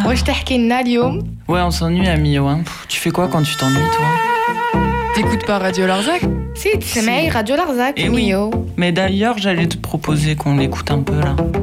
واش تحكي لنا اليوم؟ Ouais, on s'ennuie à Millau, hein. Tu fais quoi quand tu t'ennuies, toi? T'écoutes pas Radio Larzac? Si تسمعي راديو لارزاك Eh oui. ميو. Mais d'ailleurs, j'allais te proposer qu'on l'écoute un peu, là.